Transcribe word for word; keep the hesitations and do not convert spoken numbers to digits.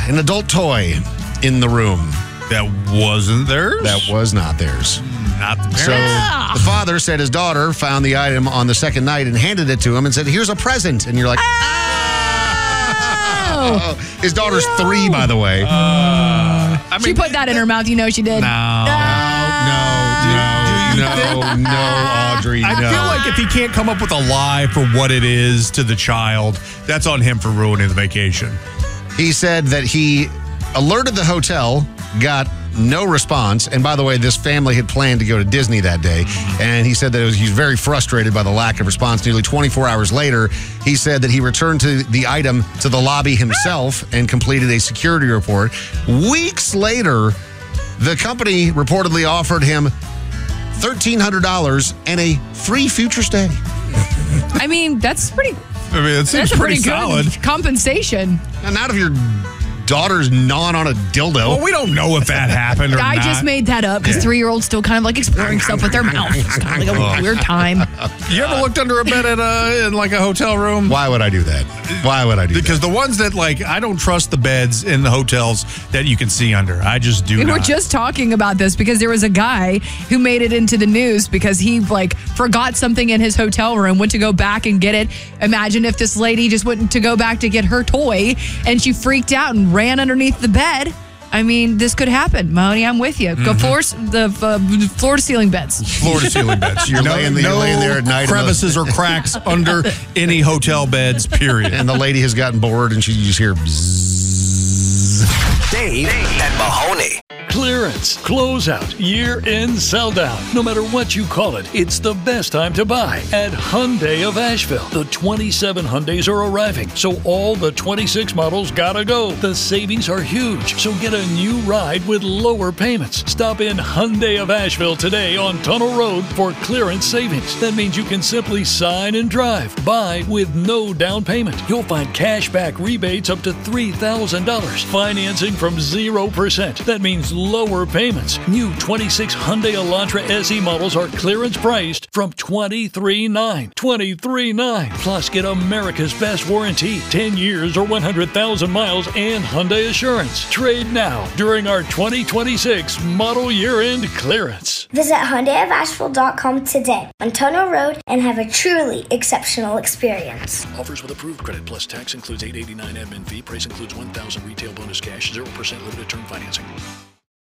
an adult toy in the room. That wasn't theirs? That was not theirs. Not the parents. So the father said his daughter found the item on the second night and handed it to him and said, here's a present. And you're like, oh! His daughter's No. three, by the way. Uh, I mean, She put that in her mouth. You know she did. No. No, Do you no, no, no, Audrey, I no. feel like if he can't come up with a lie for what it is to the child, that's on him for ruining the vacation. He said that he alerted the hotel, got no response. And by the way, this family had planned to go to Disney that day. And he said that it was, he was very frustrated by the lack of response. Nearly twenty-four hours later, he said that he returned to the item to the lobby himself and completed a security report. Weeks later, the company reportedly offered him thirteen hundred dollars and a free future stay. I mean, that's pretty. I mean, it seems That's a pretty, pretty, solid. good compensation. And not if your daughter's gnawing on a dildo. Well, we don't know if that happened or I not. just made that up because Yeah. three-year-olds still kind of like exploring stuff with their mouth. It's kind of like a weird time. You ever looked under a bed at a, in like a hotel room? Why would I do that? Why would I do Because that? the ones that like, I don't trust the beds in the hotels that you can see under. I just do We not. were just talking about this because there was a guy who made it into the news because he like forgot something in his hotel room, went to go back and get it. Imagine if this lady just went to go back to get her toy and she freaked out and ran underneath the bed. I mean, this could happen. Mahoney, I'm with you. Go floor, the uh, floor to ceiling beds. floor to ceiling beds. You're no, laying there- you're no laying there at night and the- crevices or cracks under any hotel beds, period. And the lady has gotten bored and she you just hear bzzz. Dave and Mahoney. Clearance, closeout, year-end sell-down. No matter what you call it, it's the best time to buy at Hyundai of Asheville. The twenty-seven Hyundais are arriving, so all the twenty-six models gotta go. The savings are huge, so get a new ride with lower payments. Stop in Hyundai of Asheville today on Tunnel Road for clearance savings. That means you can simply sign and drive. Buy with no down payment. You'll find cash back rebates up to three thousand dollars. Financing from zero percent. That means lower payments. New twenty-six Hyundai Elantra S E models are clearance priced from twenty-three nine. twenty-three nine. Plus, get America's best warranty, ten years or one hundred thousand miles and Hyundai Assurance. Trade now during our twenty twenty-six model year-end clearance. Visit Hyundai of Asheville dot com today on Tunnel Road and have a truly exceptional experience. Offers with approved credit plus tax includes eight eighty-nine admin fee. Price includes one thousand retail bonus cash, zero percent limited term financing.